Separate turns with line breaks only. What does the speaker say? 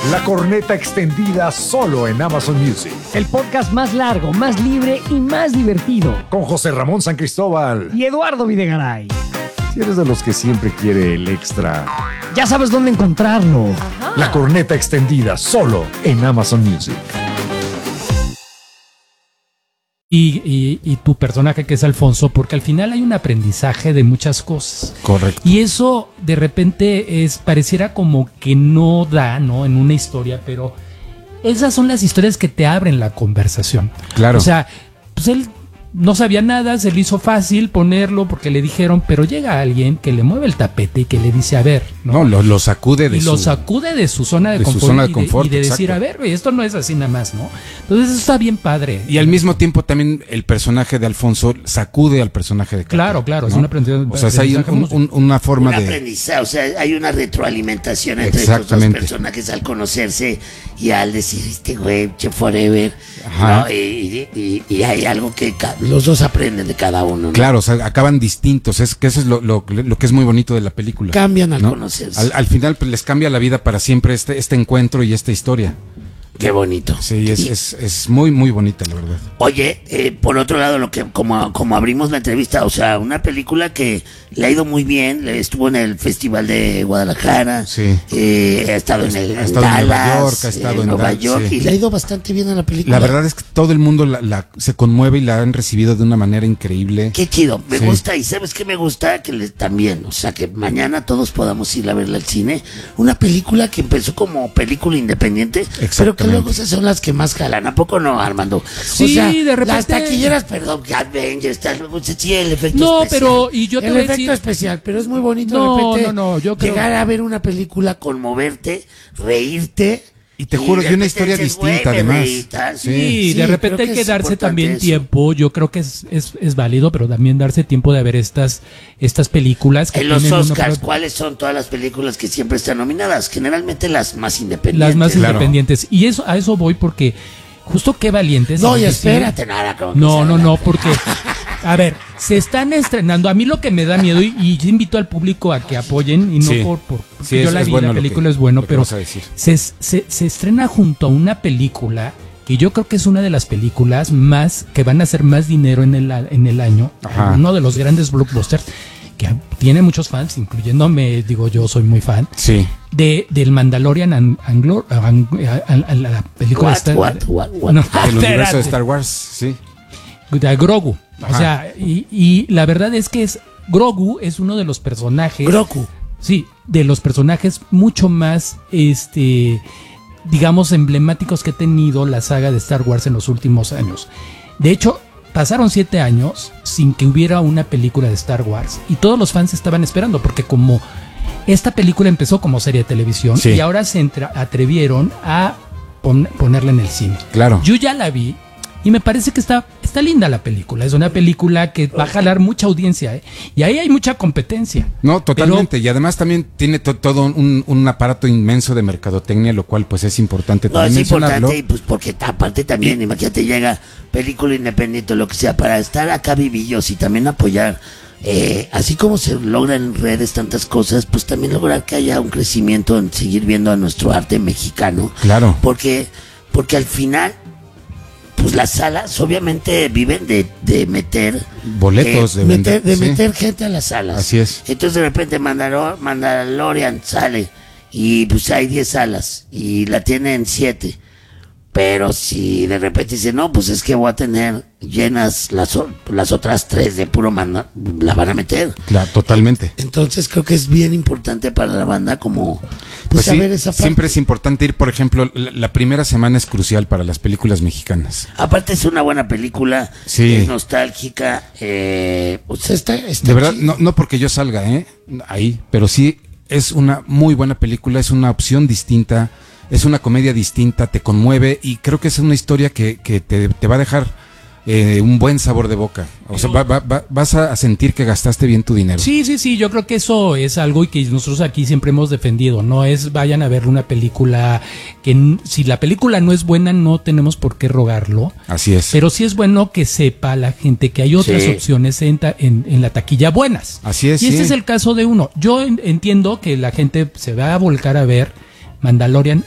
La Corneta Extendida solo en Amazon Music.
El podcast más largo, más libre y más divertido.
Con José Ramón San Cristóbal
y Eduardo Videgaray.
Si eres de los que siempre quiere el extra,
ya sabes dónde encontrarlo.
Ajá. La Corneta Extendida solo en Amazon Music.
Y tu personaje, que es Alfonso, porque al final hay un aprendizaje de muchas cosas.
Correcto.
Y eso de repente pareciera como que no da, ¿no? En una historia, pero esas son las historias que te abren la conversación.
Claro.
O sea, pues él no sabía nada, se le hizo fácil ponerlo porque le dijeron, pero llega alguien que le mueve el tapete y que le dice, a ver,
¿no? Lo sacude de
lo sacude de su zona de confort, y de decir, a ver, güey, esto no es así nada más, ¿no? Entonces eso está bien padre.
Y al mismo tiempo también el personaje de Alfonso sacude al personaje de Capo.
Claro,
¿no?
es un aprendizaje.
O sea, hay una forma de
aprendizaje, o sea, hay una retroalimentación entre estos dos personajes al conocerse y al decir, este güey, forever, ¿no? Y hay algo que los dos aprenden de cada uno, ¿no?
Claro, o sea, acaban distintos, que eso es lo que es muy bonito de la película.
Cambian al conocerse.
Al final pues, les cambia la vida para siempre este encuentro y esta historia.
Qué bonito.
Sí, es muy, muy bonita, la verdad.
Oye, por otro lado, lo que como abrimos la entrevista, o sea, una película que le ha ido muy bien, estuvo en el Festival de Guadalajara,
sí.
Ha estado en Dallas,
en
Nueva York,
sí.
Y le ha ido bastante bien a la película.
La verdad es que todo el mundo se conmueve y la han recibido de una manera increíble.
Qué chido, me gusta, y ¿sabes qué me gusta? Que también, o sea, que mañana todos podamos ir a verla al cine. Una película que empezó como película independiente, pero que luego esas son las que más jalan, ¿a poco no, Armando?
Sí,
o sea,
de repente.
Las taquilleras, perdón, Avengers, sí, el efecto
no,
especial.
Pero, y yo te
el
voy a
efecto
decir...
especial, pero es muy bonito de repente
yo creo...
llegar a ver una película, conmoverte, reírte.
Y te juro, y una historia distinta además.
Sí, de repente hay que darse también tiempo. Yo creo que es válido, pero también darse tiempo de ver estas películas. Que
en los Oscars, ¿cuáles son todas las películas que siempre están nominadas? Generalmente las más independientes.
Las más independientes. Y a eso voy porque justo qué valientes.
No, y espérate, nada.
No, porque... A ver, se están estrenando. A mí lo que me da miedo, y invito al público a que apoyen, y no porque yo la vi, la película es bueno, pero se estrena junto a una película que yo creo que es una de las películas más que van a hacer más dinero en el año. Ajá. Uno de los grandes blockbusters que tiene muchos fans, incluyéndome, digo, yo soy muy fan.
Sí.
Del Mandalorian la película
el universo de Star Wars, sí.
De Grogu. Ajá. O sea, y la verdad es que Grogu es uno de los personajes.
Grogu.
Sí, de los personajes mucho más, digamos, emblemáticos que ha tenido la saga de Star Wars en los últimos años. De hecho, pasaron 7 años sin que hubiera una película de Star Wars y todos los fans estaban esperando porque como esta película empezó como serie de televisión y ahora se atrevieron a ponerla en el cine.
Claro.
Yo ya la vi. Y me parece que está linda la película. Es una película que va a jalar mucha audiencia, ¿eh? Y ahí hay mucha competencia.
No, totalmente. Y además también tiene todo un aparato inmenso de mercadotecnia, lo cual pues es importante también mencionarlo.
Y pues porque aparte también, imagínate, llega película independiente o lo que sea, para estar acá vivillos y también apoyar. Así como se logran en redes tantas cosas, pues también lograr que haya un crecimiento en seguir viendo a nuestro arte mexicano.
Claro.
Porque al final... Pues las salas obviamente viven de meter
boletos,
meter gente a las salas.
Así es.
Entonces de repente Mandalorian sale y pues hay 10 salas y la tienen 7. Pero si de repente dice, no, pues es que voy a tener llenas las otras 3 de puro manda, la van a meter.
Claro, totalmente.
Entonces creo que es bien importante para la banda como
pues
saber esa parte.
Siempre es importante ir, por ejemplo, la primera semana es crucial para las películas mexicanas.
Aparte es una buena película, es nostálgica, pues está
de verdad, no porque yo salga ahí, pero sí es una muy buena película, es una opción distinta. Es una comedia distinta, te conmueve y creo que es una historia que te va a dejar un buen sabor de boca. O sea, vas a sentir que gastaste bien tu dinero.
Sí, yo creo que eso es algo y que nosotros aquí siempre hemos defendido. No es vayan a ver una película que si la película no es buena no tenemos por qué rogarlo.
Así es.
Pero sí es bueno que sepa la gente que hay otras opciones en la taquilla buenas.
Así es.
Y este es el caso de uno. Yo entiendo que la gente se va a volcar a ver Mandalorian